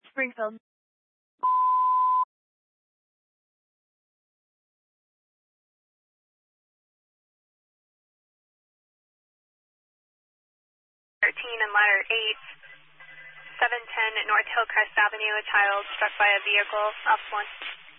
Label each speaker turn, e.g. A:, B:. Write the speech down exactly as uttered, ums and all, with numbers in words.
A: Springfield.
B: thirteen and ladder eight, seven ten North Hillcrest Avenue, a child struck by a vehicle, off one.